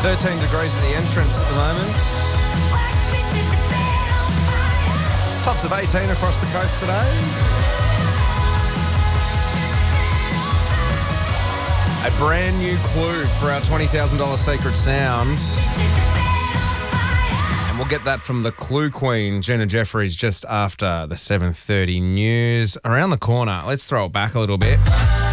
13 degrees at the entrance at the moment. Tops of 18 across the coast today. A brand new clue for our $20,000 secret sound. And we'll get that from the Clue Queen, Gina Jeffries, just after the 7:30 news. Around the corner, let's throw it back a little bit.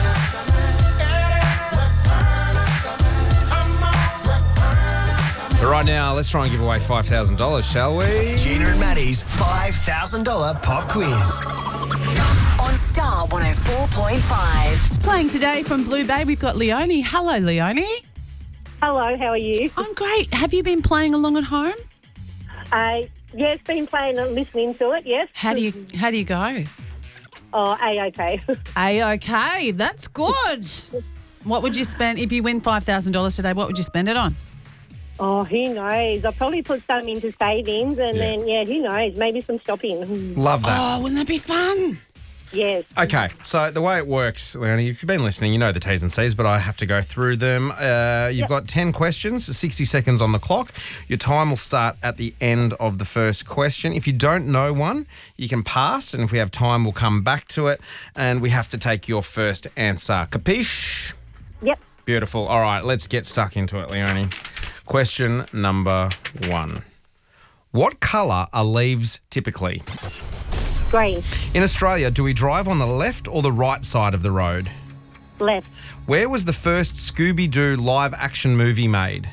But right now, let's try and give away $5,000, shall we? Gina and Maddie's $5,000 pop quiz. On Star 104.5. Playing today from Blue Bay, we've got Leonie. Hello, Leonie. Hello, how are you? I'm great. Have you been playing along at home? Yes, been playing and listening to it, yes. How do you go? Oh, A-OK. A-OK. That's good. What would you spend if you win $5,000 today? What would you spend it on? Oh, who knows? I'll probably put some into savings and then, who knows? Maybe some shopping. Love that. Oh, wouldn't that be fun? Yes. Okay, so the way it works, Leonie, if you've been listening, you know the T's and C's, but I have to go through them. You've got 10 questions, 60 seconds on the clock. Your time will start at the end of the first question. If you don't know one, you can pass, and if we have time, we'll come back to it, and we have to take your first answer. Capiche? Yep. Beautiful. All right, let's get stuck into it, Leonie. Question number 1. What colour are leaves typically? Green. In Australia, do we drive on the left or the right side of the road? Left. Where was the first Scooby-Doo live-action movie made?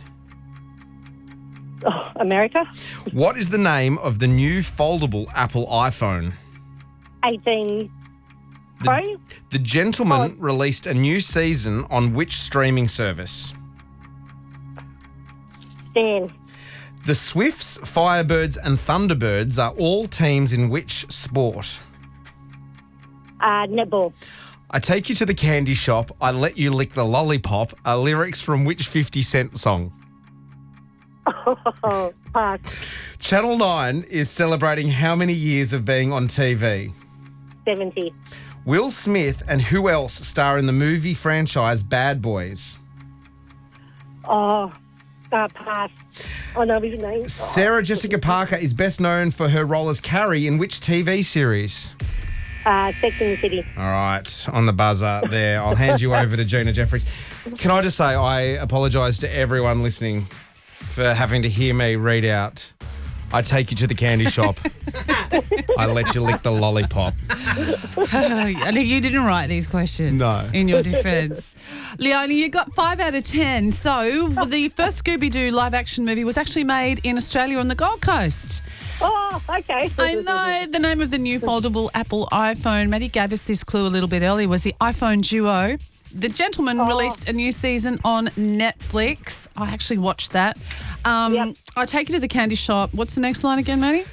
Oh, America. What is the name of the new foldable Apple iPhone? 18 Pro. The Gentleman released a new season on which streaming service? Dan. The Swifts, Firebirds and Thunderbirds are all teams in which sport? Netball. I take you to the candy shop, I let you lick the lollipop are lyrics from which 50 Cent song? Oh, pass. Channel 9 is celebrating how many years of being on TV? 70. Will Smith and who else star in the movie franchise Bad Boys? Oh, pass. I know his name. Sarah Jessica Parker is best known for her role as Carrie in which TV series? Sex and the City. All right, on the buzzer there. I'll hand you over to Gina Jeffries. Can I just say I apologise to everyone listening for having to hear me read out, I take you to the candy shop, I let you lick the lollipop. I think you didn't write these questions. No. In your defence. Leonie, you got 5 out of 10. So the first Scooby-Doo live-action movie was actually made in Australia on the Gold Coast. Oh, okay. I know. The name of the new foldable Apple iPhone, Maddie gave us this clue a little bit earlier, was the iPhone Duo. The Gentleman released a new season on Netflix. I actually watched that. Yep. I take you to the candy shop. What's the next line again, Maddie?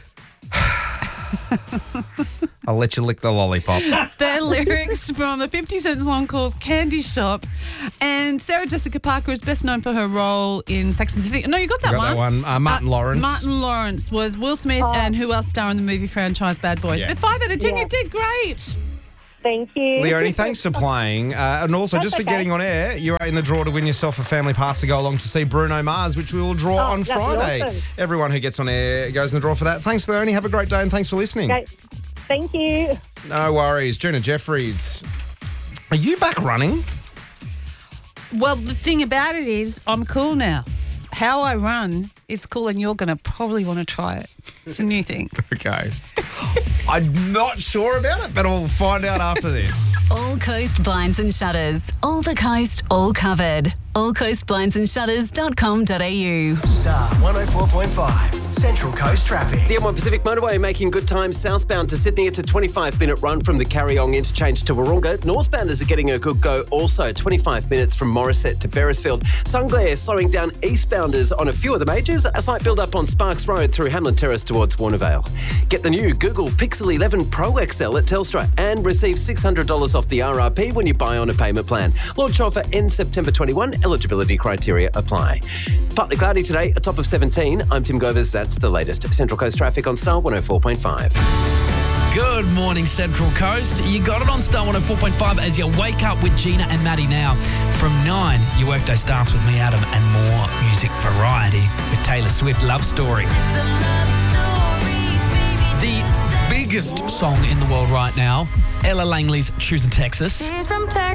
I'll let you lick the lollipop. They're lyrics from the 50 Cent song called Candy Shop. And Sarah Jessica Parker is best known for her role in Sex and the City. No, you got that Got one. that one. Martin Lawrence. Martin Lawrence was Will Smith and who else star in the movie franchise Bad Boys. Yeah. But 5 out of 10, Yeah. you did great. Thank you. Leonie, thanks for playing. And also, That's just for okay. getting on air, you are in the draw to win yourself a family pass to go along to see Bruno Mars, which we will draw on that'd be Friday. awesome. Everyone who gets on air goes in the draw for that. Thanks, Leonie. Have a great day and thanks for listening. Okay. Thank you. No worries. Gina Jeffries, are you back running? Well, the thing about it is I'm cool now. How I run is cool and you're going to probably want to try it. It's a new thing. Okay. I'm not sure about it, but I'll find out after this. All Coast Blinds and Shutters. All the coast, all covered. allcoastblindsandShutters.com.au. Star 104.5. Central Coast Traffic. The M1 Pacific Motorway making good time southbound to Sydney. It's a 25-minute run from the Carryong interchange to Wahroonga. Northbounders are getting a good go also. 25 minutes from Morisset to Beresfield. Sunglare slowing down eastbounders on a few of the majors. A slight build-up on Sparks Road through Hamlin Terrace towards Warnervale. Get the new Google Pixel 11 Pro XL at Telstra and receive $600 off the RRP when you buy on a payment plan. Launch offer ends September 21. Eligibility criteria apply. Partly cloudy today, a top of 17. I'm Tim Govers. That's the latest Central Coast traffic on Star 104.5. Good morning, Central Coast. You got it on Star 104.5 as you wake up with Gina and Maddie now. From 9, your workday starts with me, Adam, and more music variety with Taylor Swift Love Story. The biggest song in the world right now, Ella Langley's Choosing Texas.